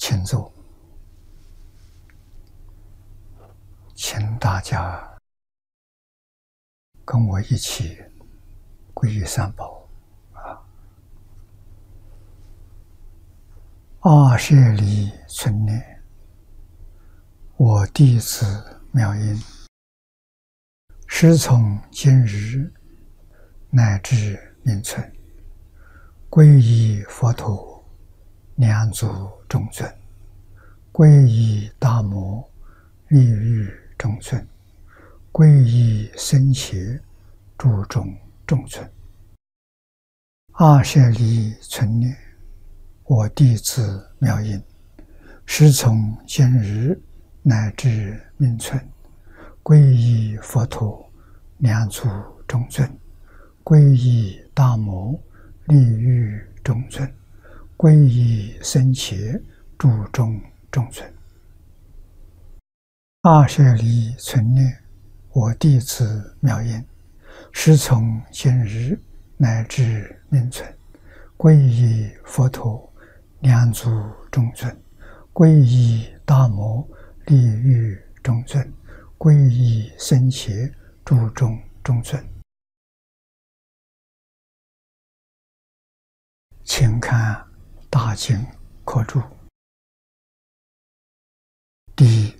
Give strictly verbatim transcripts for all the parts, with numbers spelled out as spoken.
请坐，请大家跟我一起皈依三宝啊！阿舍离存念，我弟子妙音，师从今日乃至命存，皈依佛陀，两足中尊；皈依大摩，利欲中尊；皈依僧伽，注中中尊。阿舍离存念，我弟子妙音，师从今日乃至命存，皈依佛陀，两足中尊；皈依大摩，利欲中尊；皈依僧伽，注中中尊。阿舍离存念，我弟子妙音，师从今日乃至命存，皈依佛陀，两足中尊；皈依大摩，利欲中尊；皈依僧伽，注中中尊。请看大经课注第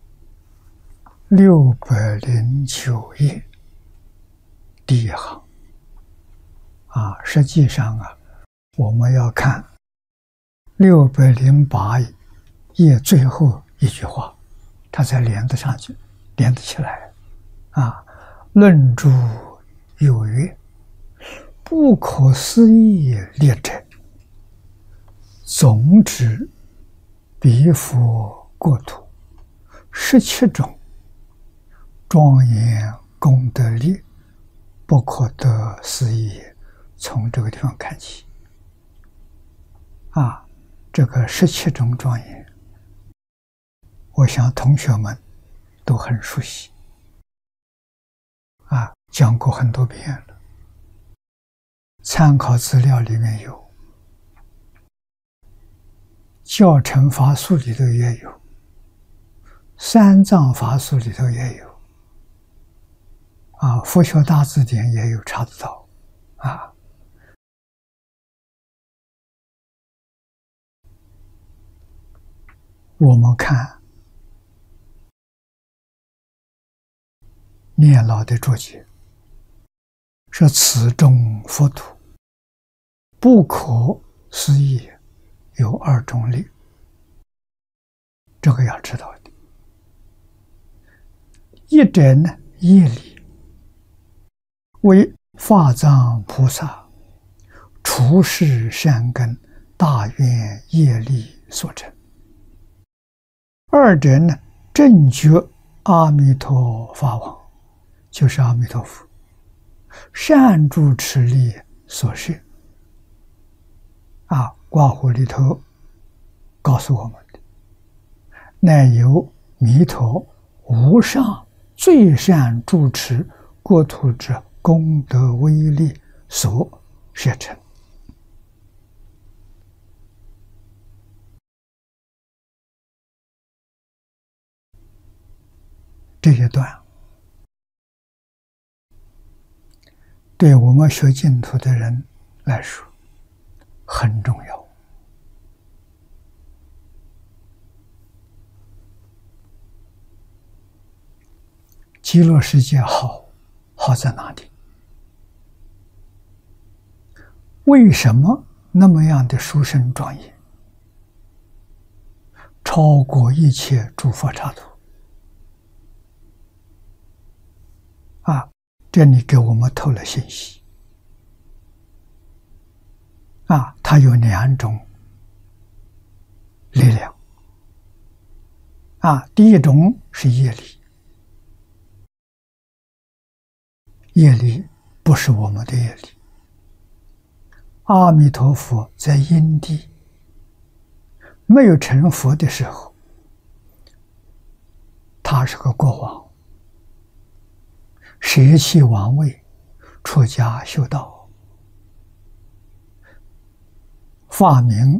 六百零九页第一行啊，实际上啊，我们要看六百零八页最后一句话，它才连得上去，连得起来啊。论著有曰：不可思议列者，总指彼佛国土十七种庄严功德力，不可得思议也。从这个地方看起啊，这个十七种庄严，我想同学们都很熟悉啊，讲过很多遍了。参考资料里面有，教程法术里头也有，三藏法术里头也有啊，佛学大字典也有查得到啊。我们看念老的注解，说此中佛土不可思议有二种力，这个要知道的。一者呢，业力，为法藏菩萨除世善根大愿业力所成；二者呢，正觉阿弥陀法王，就是阿弥陀佛善住持力所摄啊。挂糊里头告诉我们的，乃由弥陀无上最善住持国土之功德威力所摄成。这一段对我们学净土的人来说很重要。极乐世界好，好在哪里？为什么那么样的殊胜庄严，超过一切诸佛刹土？啊，这里给我们透了信息啊，它有两种力量啊。第一种是业力，业力不是我们的业力。阿弥陀佛在因地没有成佛的时候，他是个国王，舍弃王位，出家修道，发明